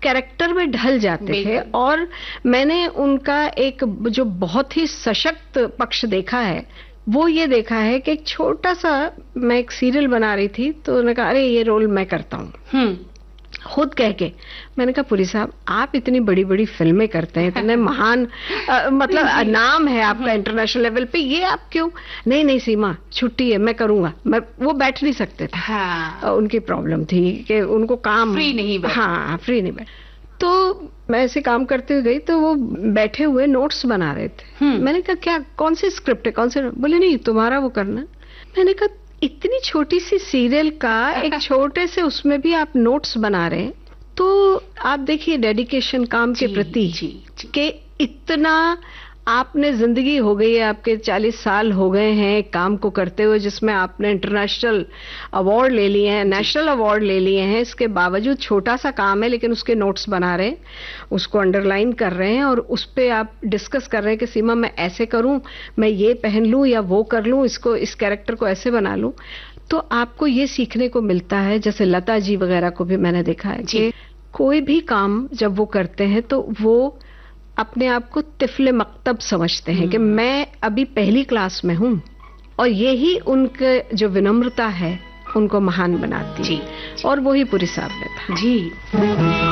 Character में ढल जाते थे। और मैंने उनका एक जो बहुत ही सशक्त पक्ष देखा है, वो ये देखा है कि एक छोटा सा, मैं एक सीरियल बना रही थी तो उन्होंने कहा अरे ये रोल मैं करता हूँ, खुद कह के। मैंने कहा पुरी साहब आप इतनी बड़ी बड़ी फिल्में करते हैं, इतने महान मतलब नाम है आपका इंटरनेशनल लेवल पे, ये आप क्यों? नहीं नहीं सीमा छुट्टी है, मैं करूंगा। मैं वो बैठ नहीं सकते थे। हाँ। उनकी प्रॉब्लम थी कि उनको काम फ्री नहीं बैठ। हाँ फ्री नहीं बैठ। तो मैं ऐसे काम करते हुए गई तो वो बैठे हुए नोट्स बना रहे थे। मैंने कहा क्या, कौन सी स्क्रिप्ट है, कौन से? बोले नहीं तुम्हारा वो करना। मैंने कहा इतनी छोटी सी सीरियल का एक छोटे से उसमें भी आप नोट्स बना रहे हैं, तो आप देखिए डेडिकेशन काम के प्रति कि इतना आपने, जिंदगी हो गई है आपके, 40 साल हो गए हैं काम को करते हुए, जिसमें आपने इंटरनेशनल अवार्ड ले लिए हैं, नेशनल अवार्ड ले लिए हैं। इसके बावजूद छोटा सा काम है लेकिन उसके नोट्स बना रहे हैं, उसको अंडरलाइन कर रहे हैं और उस पे आप डिस्कस कर रहे हैं कि सीमा मैं ऐसे करूं, मैं ये पहन लूं या वो कर लूं, इसको, इस कैरेक्टर को ऐसे बना लूं। तो आपको ये सीखने को मिलता है। जैसे लता जी वगैरह को भी मैंने देखा है कि कोई भी काम जब वो करते हैं तो वो अपने आप को तिफले मकतब समझते हैं कि मैं अभी पहली क्लास में हूं, और यही उनके जो विनम्रता है उनको महान बनाती है। और वही पुरी साहब ने था। जी।